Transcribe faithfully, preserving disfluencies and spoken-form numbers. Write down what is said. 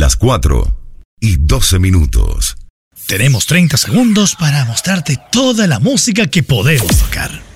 las cuatro y doce minutos. Tenemos treinta segundos para mostrarte toda la música que podemos tocar.